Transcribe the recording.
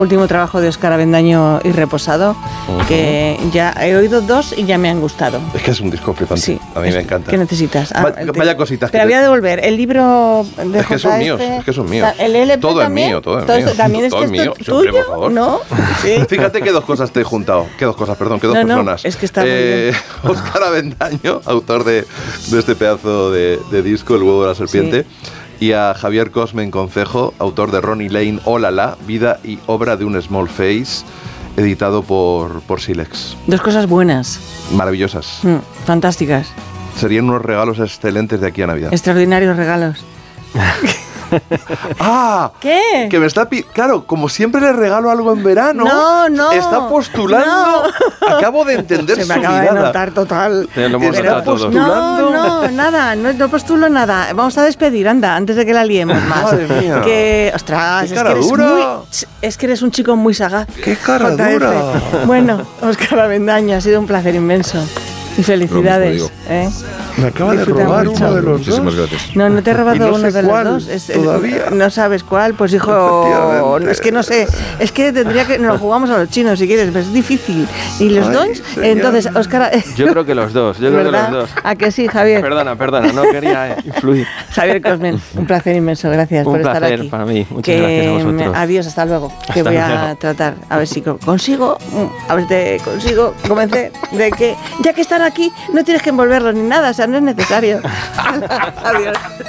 Último trabajo de Óscar Avendaño y Reposado, que ya he oído 2 y ya me han gustado. Es que es un disco flipante. Sí, a mí me encanta. ¿Qué necesitas? Vaya cositas. Te había de devolver el libro de Es que son míos, es que son míos. El LP todo también, es mío, todo es mío. También es todo que es mío. tuyo, Hombre, por favor. ¿no? Sí. Fíjate que 2 cosas te he juntado. Que 2 personas. Es que está muy bien. Óscar Avendaño, autor de este pedazo de disco, El huevo de la serpiente. Sí. Y a Javier Cosmen Concejo, autor de Ronnie Lane, Oh La La, vida y obra de un small face, editado por Silex. 2 cosas buenas. Maravillosas. Fantásticas. Serían unos regalos excelentes de aquí a Navidad. Extraordinarios regalos. ¡Ah! ¿Qué? Que me está claro, como siempre le regalo algo en verano. No. Está postulando. No. Acabo de entender su mirada. Se me acaba de notar total. Lo hemos notado todos. Nada, no postulo nada. Vamos a despedir, anda, antes de que la liemos más. Madre mía. Ostras, qué cara dura. Es que eres un chico muy sagaz. ¡Qué cara dura! Bueno, Óscar Avendaño, ha sido un placer inmenso. Y felicidades. Me acaba de robar uno de los Muchísimas dos. gracias. No te he robado no uno de cuál, los dos. Todavía. No sabes cuál, pues hijo. Es que no sé. Es que tendría que. Nos lo jugamos a los chinos si quieres, pero es difícil. ¿Y los dos? Entonces, Óscar. Yo creo que los dos. ¿A que sí, Javier? Perdona, no quería influir. Javier Cosmen, un placer inmenso. Gracias por estar aquí. Un placer para mí. Muchas gracias a vosotros. Adiós, hasta luego. Que voy a tratar. A ver si consigo. A ver si te consigo convencer de que, ya que están aquí, no tienes que envolverlos ni nada. O sea, no es necesario. Adiós.